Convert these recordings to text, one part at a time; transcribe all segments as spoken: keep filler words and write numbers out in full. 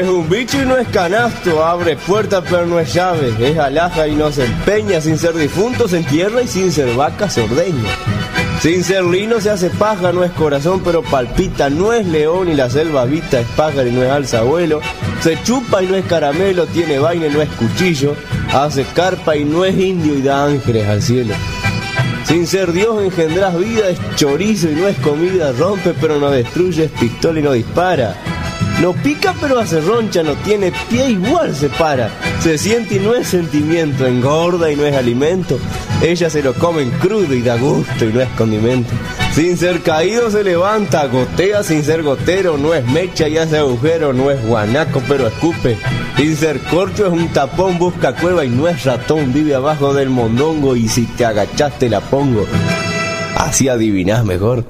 Es un bicho y no es canasto, abre puertas pero no es llave, es alhaja y no se empeña, sin ser difunto se entierra y sin ser vaca se ordeña. Sin ser lino se hace paja, no es corazón pero palpita, no es león y la selva habita, es pájaro y no es alzabuelo, se chupa y no es caramelo, tiene vaina y no es cuchillo, hace carpa y no es indio y da ángeles al cielo. Sin ser Dios engendrás vida, es chorizo y no es comida, rompe pero no destruye, es pistola y no dispara. No pica pero hace roncha, no tiene pie igual se para, se siente y no es sentimiento, engorda y no es alimento, ella se lo come en crudo y da gusto y no es condimento. Sin ser caído se levanta, gotea sin ser gotero, no es mecha y hace agujero, no es guanaco pero escupe. Sin ser corcho es un tapón, busca cueva y no es ratón, vive abajo del mondongo y si te agachaste la pongo. Así adivinás mejor.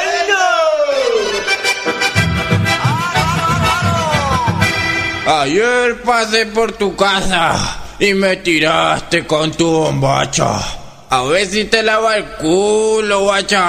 Ayer pasé por tu casa y me tiraste con tu bombacha. A ver si te lava el culo, guacha.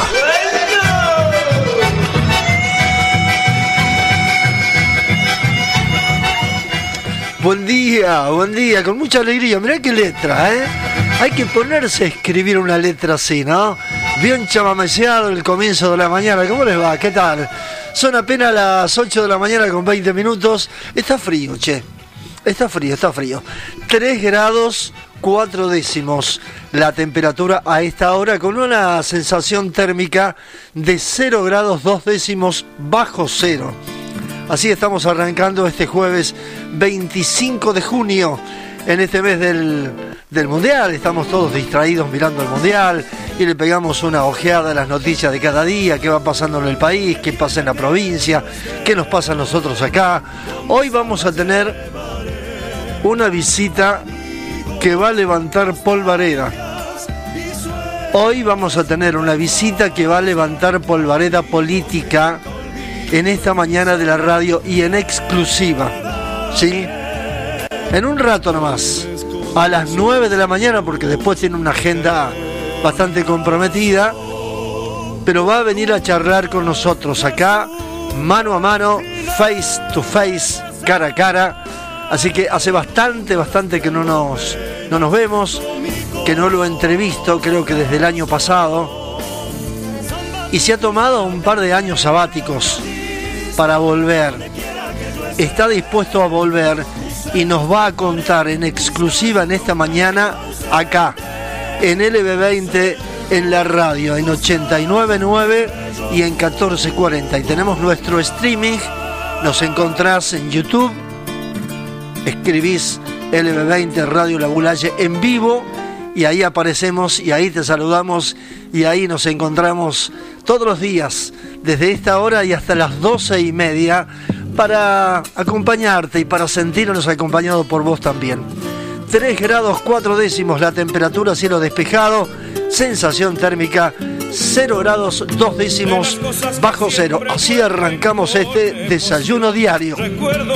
Buen día, buen día, con mucha alegría. Mirá qué letra, ¿eh? Hay que ponerse a escribir una letra así, ¿no? Bien chamameceado el comienzo de la mañana. ¿Cómo les va? ¿Qué tal? Son apenas las ocho de la mañana con veinte minutos. Está frío, che. Está frío, está frío. tres grados cuatro décimos la temperatura a esta hora, con una sensación térmica de cero grados dos décimos bajo cero. Así estamos arrancando este jueves veinticinco de junio, en este mes del, del Mundial. Estamos todos distraídos mirando el Mundial y le pegamos una ojeada a las noticias de cada día, qué va pasando en el país, qué pasa en la provincia, qué nos pasa a nosotros acá. Hoy vamos a tener una visita que va a levantar polvareda. Hoy vamos a tener una visita que va a levantar polvareda política en esta mañana de la radio y en exclusiva, ¿sí? En un rato nomás, a las nueve de la mañana, porque después tiene una agenda bastante comprometida, pero va a venir a charlar con nosotros acá, mano a mano, face to face, cara a cara. Así que hace bastante, bastante que no nos, no nos vemos, que no lo he entrevisto, creo que desde el año pasado, y se ha tomado un par de años sabáticos para volver. Está dispuesto a volver y nos va a contar en exclusiva en esta mañana acá en L B veinte, en la radio, en ochenta y nueve punto nueve y en catorce cuarenta. Y tenemos nuestro streaming, nos encontrás en YouTube, escribís L B veinte Radio La Bulaye en vivo y ahí aparecemos y ahí te saludamos y ahí nos encontramos todos los días desde esta hora y hasta las doce y media para acompañarte y para sentirnos acompañados por vos también. tres grados cuatro décimos la temperatura, cielo despejado, sensación térmica cero grados dos décimos bajo cero. Así arrancamos este desayuno diario.